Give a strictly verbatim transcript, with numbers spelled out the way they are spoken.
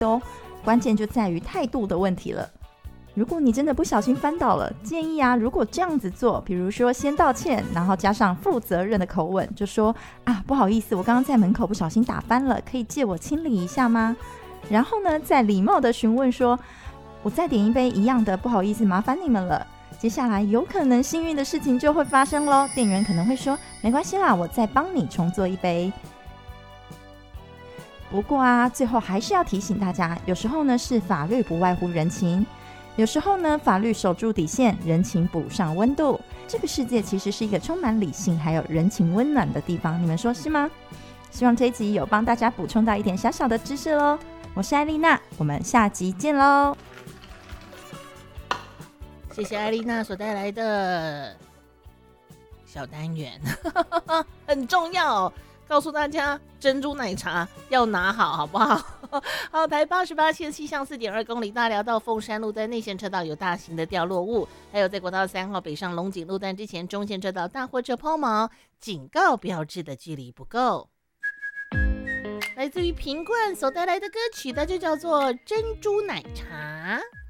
哦。关键就在于态度的问题了。如果你真的不小心翻倒了，建议啊，如果这样子做，比如说先道歉，然后加上负责任的口吻，就说啊，不好意思，我刚刚在门口不小心打翻了，可以借我清理一下吗？然后呢，再礼貌的询问说，我再点一杯一样的，不好意思，麻烦你们了。接下来有可能幸运的事情就会发生咯，店员可能会说，没关系啦，我再帮你重做一杯。不过啊，最后还是要提醒大家，有时候呢是法律不外乎人情，有时候呢法律守住底线，人情补上温度。这个世界其实是一个充满理性还有人情温暖的地方，你们说是吗？希望这一集有帮大家补充到一点小小的知识咯。我是艾丽娜，我们下集见咯。 谢谢艾丽娜所带来的小单元很重要，告诉大家珍珠奶茶要拿好，好不好？好，台八十八线西向四点二公里大寮到凤山路段内线车道有大型的掉落物，还有在国道三号北上龙井路段之前中线车道大货车抛锚，警告标志的距离不够。来自于品冠所带来的歌曲，它就叫做珍珠奶茶。